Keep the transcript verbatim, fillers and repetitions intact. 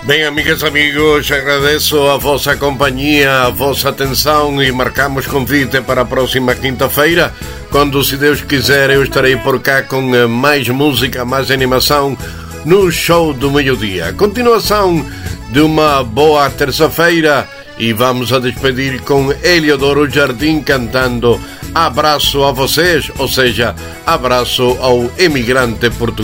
Bem, amigas, amigos, agradeço a vossa companhia, a vossa atenção e marcamos convite para a próxima quinta-feira, quando, se Deus quiser, eu estarei por cá com mais música, mais animação no Show do Meio-Dia. Continuação de uma boa terça-feira e vamos a despedir com Eliodoro Jardim cantando Abraço a vocês, ou seja, abraço ao emigrante português.